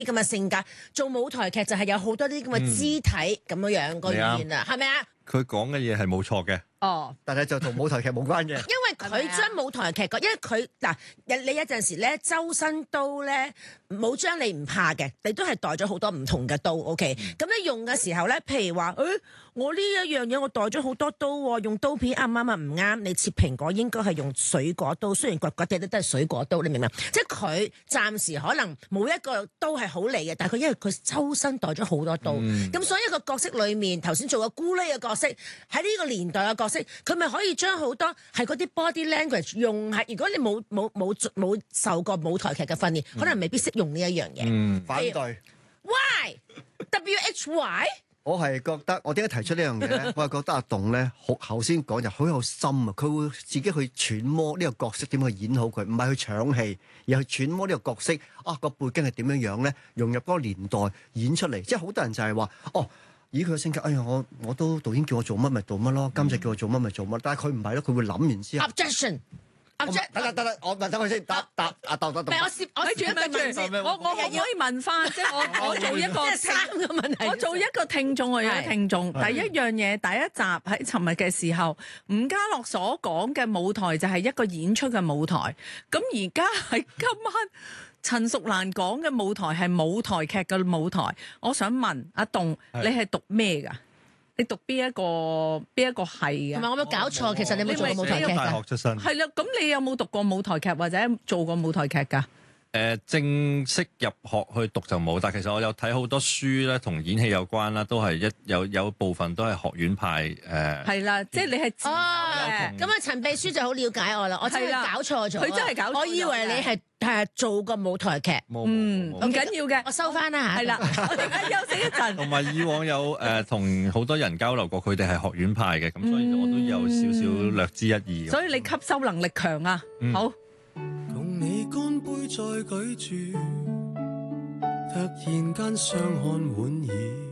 咁嘅性格，做舞台劇就係有好多啲咁嘅肢體咁樣個語言啊，係咪啊？ 佢講嘅嘢係冇錯嘅。 哦， 但係就同舞台劇冇關嘅。 因為佢將舞台劇因為佢嗱，你有陣時咧，周身刀咧冇將你唔怕嘅，你都係袋咗好多唔同嘅刀。OK，咁你用嘅時候咧，譬如話，我呢一樣嘢我袋咗好多刀喎，用刀片啱唔啱啊？唔啱，你切蘋果應該係用水果刀，雖然刮地都係水果刀，你明唔明？即係佢暫時可能冇一個刀係好利嘅，但係佢因為佢周身袋咗好多刀，咁所以一個角色裡面頭先做個咕喱嘅角色，喺呢個年代嘅角色，佢咪可以將好多係嗰啲 body language 用係。如果你冇受過舞台劇嘅訓練，可能未必識用呢一樣嘢。 反對。 Why WHY？ 我係覺得，我點解提出呢樣嘢咧？我係覺得阿棟咧，頭先講就好有心啊！佢會自己去揣摩呢個角色點去演好佢，唔係去搶戲，而係去揣摩呢個角色個背景係點樣樣咧，融入嗰個年代演出嚟。即係好多人就係話，以佢嘅性格，哎呀，我都導演叫我做乜咪做乜咯，監製叫我做乜咪做乜。但係佢唔係咯，佢會諗完之後。 Objection。 得，我問等佢先，答阿豆。 我住一個問先， 我可唔可以問翻？即係我做一個 3個問題。 我做一個聽眾，我有個聽眾。第一樣嘢，第一集喺尋日嘅時候，吳家樂所講嘅舞台就係一個演出嘅舞台。咁而家係今晚陳淑蘭講嘅舞台係舞台劇嘅舞台。我想問阿棟，你係讀咩㗎？你讀邊一個係嘅？ 同埋我有冇搞錯？其實你有冇做過舞台劇㗎？ 大學出身。 係啦，咁你有冇讀過舞台劇或者做過舞台劇㗎？ 正式入學去讀就冇，但其實我有睇好多書咧，同演戲有關啦，都係有部分都係學院派係啦，即係你係咁啊，陳秘書就好了解我啦，我真係搞錯咗， 佢真係搞錯咗， 我以為你係做過舞台劇， 唔緊要嘅， 我收翻啦嚇。 係啦，我哋而家休息一陣。 同埋以往有同好多人交流過，佢哋係學院派嘅，咁所以我都有少少略知一二。 所以你吸收能力強啊，好。 共你乾杯再舉住，突然間相看莞爾。